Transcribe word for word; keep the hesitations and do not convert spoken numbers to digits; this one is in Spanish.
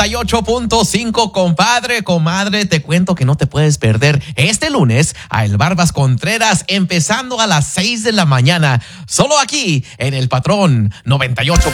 noventa y ocho punto cinco, compadre, comadre, te cuento que no te puedes perder este lunes a El Barbas Contreras, empezando a las seis de la mañana, solo aquí en El Patrón noventa y ocho.